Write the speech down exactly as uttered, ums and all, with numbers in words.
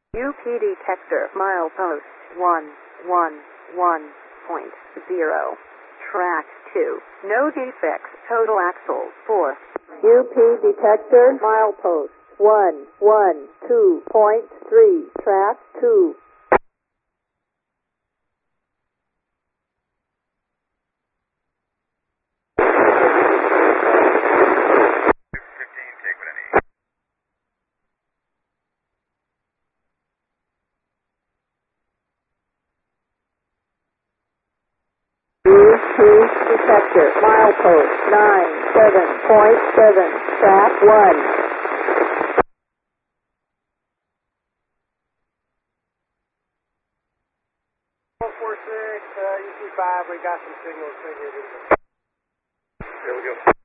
U P detector milepost one one one point zero. Track two. No defects. Total axles four. U P detector milepost one one two point three. Track two. U P detector milepost nine seven point seven. Track one. four four six, uh, U P five, we got some signals figured. Here we go.